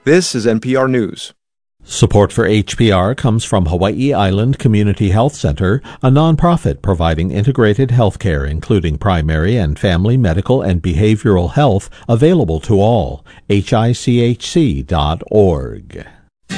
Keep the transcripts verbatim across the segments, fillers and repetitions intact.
This is N P R News. Support for H P R comes from Hawaii Island Community Health Center, a nonprofit providing integrated health care, including primary and family medical and behavioral health, available to all. H I C H C dot org.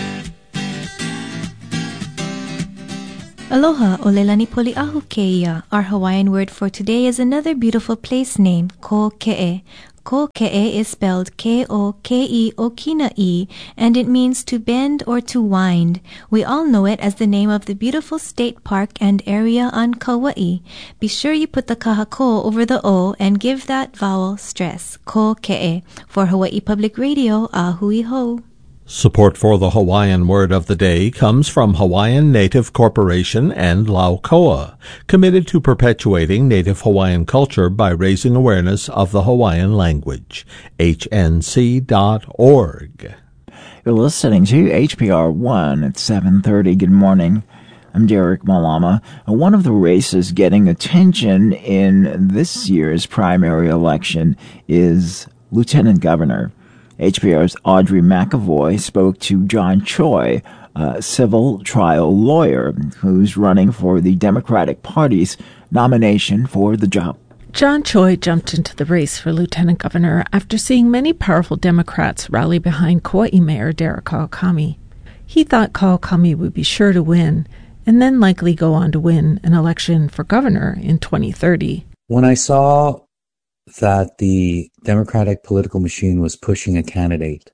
Aloha, olelani poli'ahu keia. Our Hawaiian word for today is another beautiful place name, Ko Ke'e. Ko Ke'e is spelled K O K E O Kina E, and it means to bend or to wind. We all know it as the name of the beautiful state park and area on Kauai. Be sure you put the kahako over the O and give that vowel stress. Ko Ke'e. For Hawaii Public Radio, ahui ho. Support for the Hawaiian word of the day comes from Hawaiian Native Corporation and Laukoa, committed to perpetuating Native Hawaiian culture by raising awareness of the Hawaiian language. H N C dot org. You're listening to H P R one at seven thirty. Good morning. I'm Derek Malama. One of the races getting attention in this year's primary election is Lieutenant Governor. H P R's Audrey McAvoy spoke to John Choi, a civil trial lawyer who's running for the Democratic Party's nomination for the job. John Choi jumped into the race for lieutenant governor after seeing many powerful Democrats rally behind Kauai Mayor Derek Kawakami. He thought Kawakami would be sure to win and then likely go on to win an election for governor in twenty thirty. When I saw that the Democratic political machine was pushing a candidate,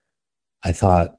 I thought,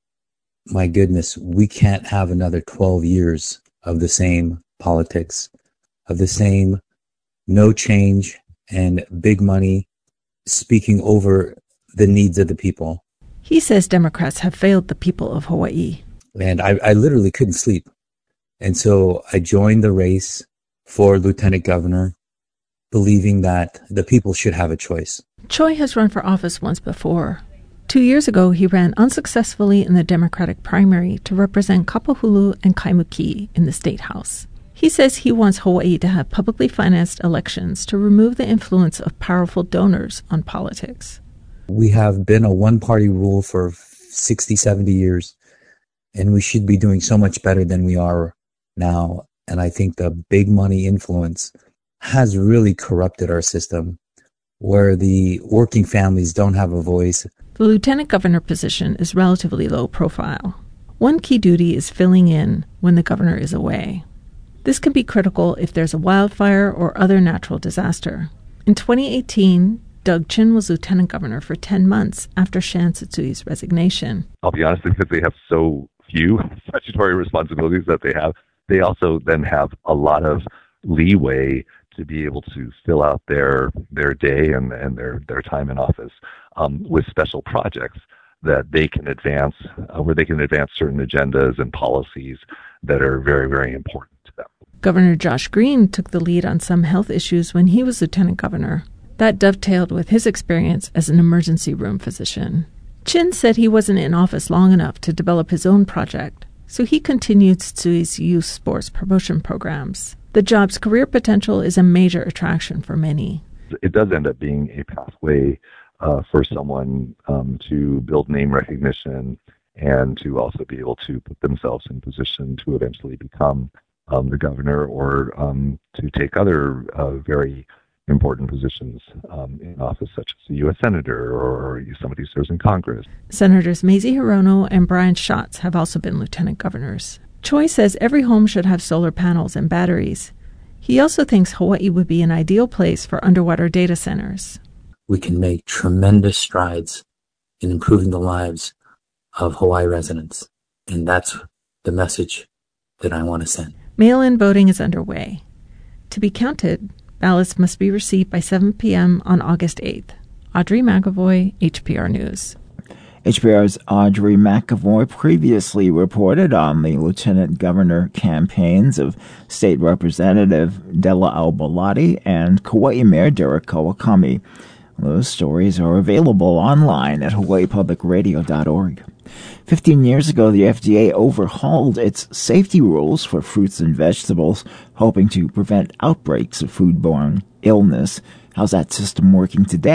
my goodness, we can't have another twelve years of the same politics, of the same no change and big money speaking over the needs of the people. He says Democrats have failed the people of Hawaii. And I, I literally couldn't sleep. And so I joined the race for lieutenant governor, believing that the people should have a choice. Choi has run for office once before. Two years ago, he ran unsuccessfully in the Democratic primary to represent Kapahulu and Kaimuki in the State House. He says he wants Hawaii to have publicly financed elections to remove the influence of powerful donors on politics. We have been a one-party rule for sixty, seventy years, and we should be doing so much better than we are now. And I think the big money influence has really corrupted our system, where the working families don't have a voice. The lieutenant governor position is relatively low profile. One key duty is filling in when the governor is away. This can be critical if there's a wildfire or other natural disaster. In twenty eighteen, Doug Chin was lieutenant governor for ten months after Shan Tsutsuy's resignation. I'll be honest, because they have so few statutory responsibilities that they have, they also then have a lot of leeway to be able to fill out their their day and, and their, their time in office um, with special projects that they can advance, uh, where they can advance certain agendas and policies that are very, very important to them. Governor Josh Green took the lead on some health issues when he was lieutenant governor. That dovetailed with his experience as an emergency room physician. Chin said he wasn't in office long enough to develop his own project, so he continued Tsuy's youth sports promotion programs. The job's career potential is a major attraction for many. It does end up being a pathway uh, for someone um, to build name recognition and to also be able to put themselves in position to eventually become um, the governor or um, to take other uh, very important positions um, in office, such as a U S senator or somebody who serves in Congress. Senators Mazie Hirono and Brian Schatz have also been lieutenant governors. Choi says every home should have solar panels and batteries. He also thinks Hawaii would be an ideal place for underwater data centers. We can make tremendous strides in improving the lives of Hawaii residents, and that's the message that I want to send. Mail-in voting is underway. To be counted, ballots must be received by seven p.m. on August eighth. Audrey McAvoy, H P R News. H P R's Audrey McAvoy previously reported on the lieutenant governor campaigns of State Representative Della Al-Baladi and Kauai Mayor Derek Kawakami. Those stories are available online at hawaii public radio dot org. Fifteen years ago, the F D A overhauled its safety rules for fruits and vegetables, hoping to prevent outbreaks of foodborne illness. How's that system working today?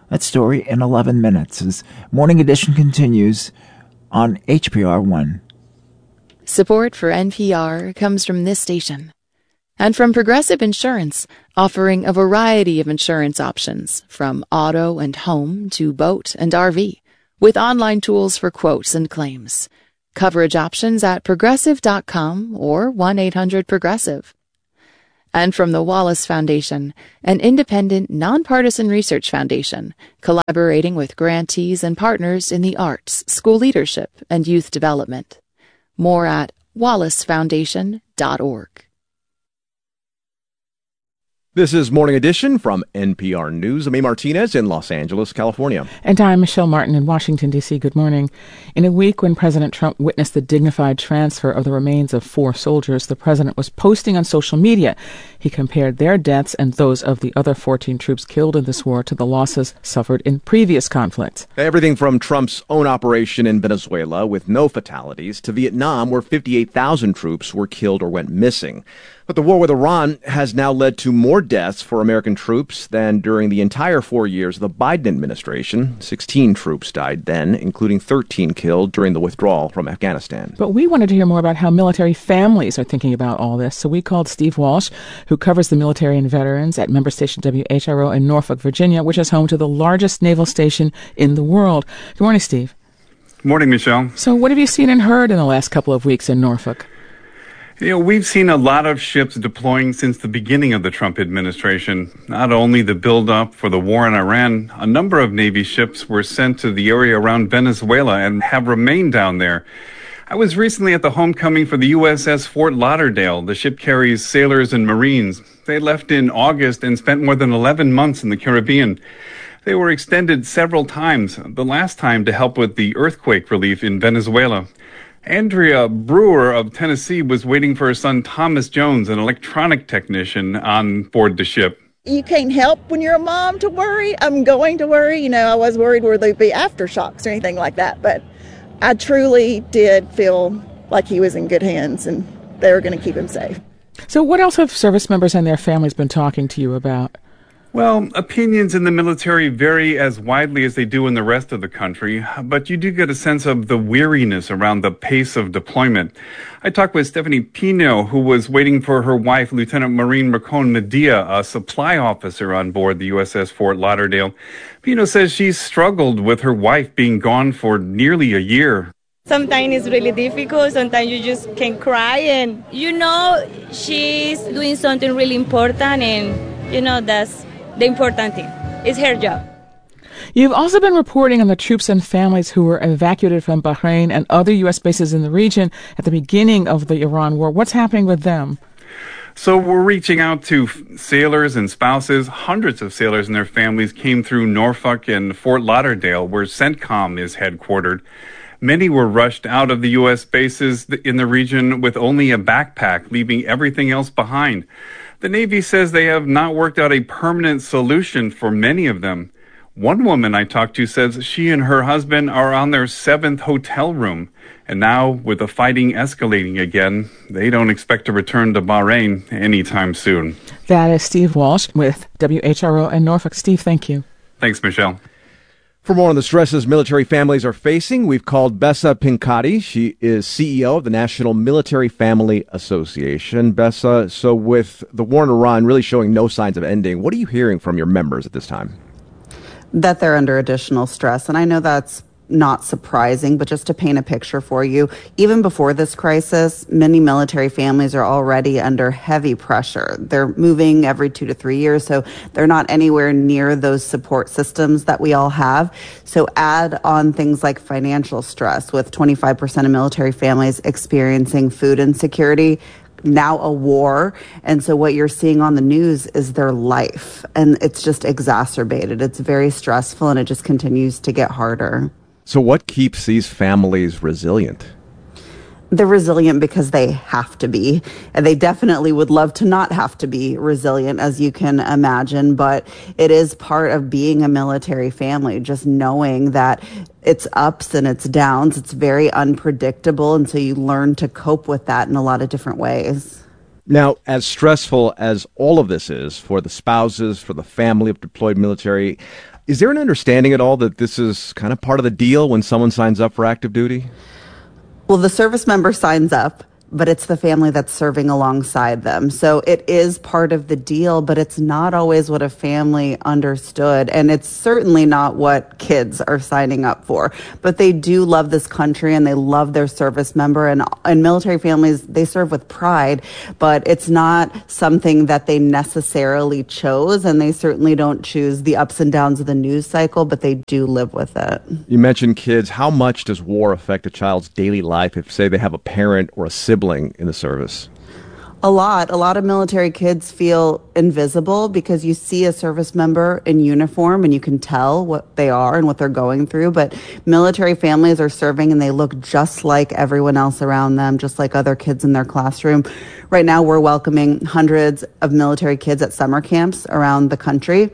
That story in eleven minutes as Morning Edition continues on H P R one. Support for N P R comes from this station and from Progressive Insurance, offering a variety of insurance options from auto and home to boat and R V, with online tools for quotes and claims. Coverage options at progressive dot com or one eight hundred progressive. And from the Wallace Foundation, an independent, nonpartisan research foundation collaborating with grantees and partners in the arts, school leadership, and youth development. More at wallace foundation dot org. This is Morning Edition from N P R News. I'm A. Martinez in Los Angeles, California. And I'm Michelle Martin in Washington, D C. Good morning. In a week when President Trump witnessed the dignified transfer of the remains of four soldiers, the president was posting on social media. He compared their deaths and those of the other fourteen troops killed in this war to the losses suffered in previous conflicts. Everything from Trump's own operation in Venezuela with no fatalities to Vietnam, where fifty-eight thousand troops were killed or went missing. But the war with Iran has now led to more deaths for American troops than during the entire four years of the Biden administration. sixteen troops died then, including thirteen killed during the withdrawal from Afghanistan. But we wanted to hear more about how military families are thinking about all this, so we called Steve Walsh, who covers the military and veterans at member station W H R O in Norfolk, Virginia, which is home to the largest naval station in the world. Good morning, Steve. Good morning, Michelle. So what have you seen and heard in the last couple of weeks in Norfolk? You know, we've seen a lot of ships deploying since the beginning of the Trump administration. Not only the buildup for the war in Iran, a number of Navy ships were sent to the area around Venezuela and have remained down there. I was recently at the homecoming for the U S S Fort Lauderdale. The ship carries sailors and Marines. They left in August and spent more than eleven months in the Caribbean. They were extended several times, the last time to help with the earthquake relief in Venezuela. Andrea Brewer of Tennessee was waiting for her son Thomas Jones, an electronic technician, on board the ship. You can't help when you're a mom to worry. I'm going to worry. You know, I was worried where there'd be aftershocks or anything like that, but I truly did feel like he was in good hands and they were going to keep him safe. So what else have service members and their families been talking to you about? Well, opinions in the military vary as widely as they do in the rest of the country, but you do get a sense of the weariness around the pace of deployment. I talked with Stephanie Pino, who was waiting for her wife, Lieutenant Marine Mercone Medea, a supply officer on board the U S S Fort Lauderdale. Pino says she's struggled with her wife being gone for nearly a year. Sometimes it's really difficult. Sometimes you just can cry and, you know, she's doing something really important and, you know, that's the important thing. It's her job. You've also been reporting on the troops and families who were evacuated from Bahrain and other U S bases in the region at the beginning of the Iran war. What's happening with them? So we're reaching out to sailors and spouses. Hundreds of sailors and their families came through Norfolk and Fort Lauderdale, where CENTCOM is headquartered. Many were rushed out of the U S bases in the region with only a backpack, leaving everything else behind. The Navy says they have not worked out a permanent solution for many of them. One woman I talked to says she and her husband are on their seventh hotel room. And now, with the fighting escalating again, they don't expect to return to Bahrain anytime soon. That is Steve Walsh with W H R O in Norfolk. Steve, thank you. Thanks, Michelle. For more on the stresses military families are facing, we've called Bessa Pinkati. She is C E O of the National Military Family Association. Bessa, so with the war in Iran really showing no signs of ending, what are you hearing from your members at this time? That they're under additional stress. And I know that's not surprising, but just to paint a picture for you, even before this crisis, many military families are already under heavy pressure. They're moving every two to three years, so they're not anywhere near those support systems that we all have. So add on things like financial stress, with twenty-five percent of military families experiencing food insecurity, now a war. And so what you're seeing on the news is their life, and it's just exacerbated. It's very stressful, and it just continues to get harder. So what keeps these families resilient? They're resilient because they have to be. And they definitely would love to not have to be resilient, as you can imagine. But it is part of being a military family, just knowing that it's ups and it's downs. It's very unpredictable. And so you learn to cope with that in a lot of different ways. Now, as stressful as all of this is for the spouses, for the family of deployed military, Is there an understanding at all that this is kind of part of the deal when someone signs up for active duty? Well, the service member signs up, but it's the family that's serving alongside them. So it is part of the deal, but it's not always what a family understood. And it's certainly not what kids are signing up for. But they do love this country and they love their service member. And, and military families, they serve with pride, but it's not something that they necessarily chose. And they certainly don't choose the ups and downs of the news cycle, but they do live with it. You mentioned kids. How much does war affect a child's daily life if, say, they have a parent or a sibling in the service? A lot. A lot of military kids feel invisible because you see a service member in uniform and you can tell what they are and what they're going through. But military families are serving and they look just like everyone else around them, just like other kids in their classroom. Right now, we're welcoming hundreds of military kids at summer camps around the country.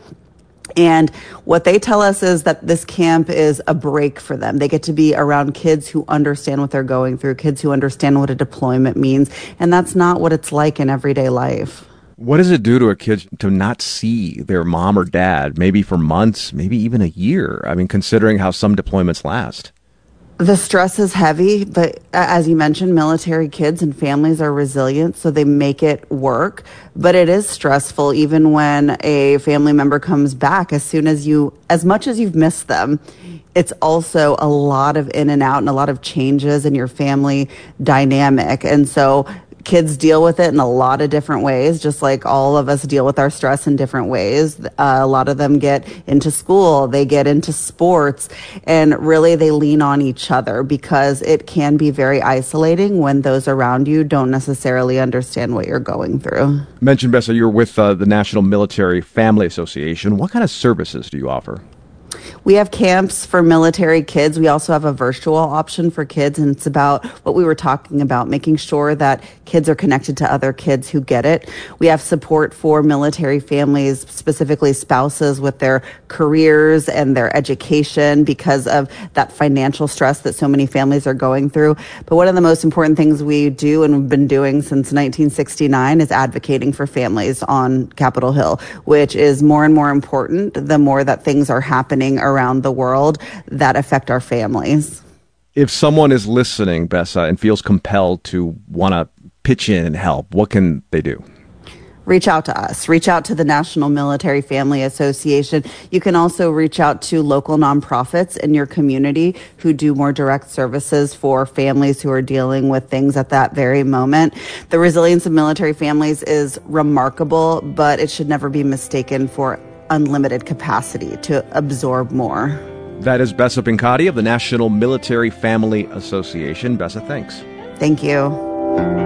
And what they tell us is that this camp is a break for them. They get to be around kids who understand what they're going through, kids who understand what a deployment means. And that's not what it's like in everyday life. What does it do to a kid to not see their mom or dad, maybe for months, maybe even a year? I mean, considering how some deployments last. The stress is heavy, but as you mentioned, military kids and families are resilient, so they make it work. But it is stressful even when a family member comes back. As soon as you, as much as you've missed them, it's also a lot of in and out and a lot of changes in your family dynamic. And so kids deal with it in a lot of different ways, just like all of us deal with our stress in different ways. Uh, a lot of them get into school, they get into sports, and really they lean on each other because it can be very isolating when those around you don't necessarily understand what you're going through. You mentioned, Bessa, you're with uh, the National Military Family Association. What kind of services do you offer? We have camps for military kids. We also have a virtual option for kids, and it's about what we were talking about, making sure that kids are connected to other kids who get it. We have support for military families, specifically spouses with their careers and their education because of that financial stress that so many families are going through. But one of the most important things we do and we've been doing since nineteen sixty-nine is advocating for families on Capitol Hill, which is more and more important the more that things are happening around the world that affect our families. If someone is listening, Bessa, and feels compelled to want to pitch in and help, what can they do? Reach out to us. Reach out to the National Military Family Association. You can also reach out to local nonprofits in your community who do more direct services for families who are dealing with things at that very moment. The resilience of military families is remarkable, but it should never be mistaken for unlimited capacity to absorb more. That is Bessa Pincati of the National Military Family Association. Bessa, thanks. Thank you.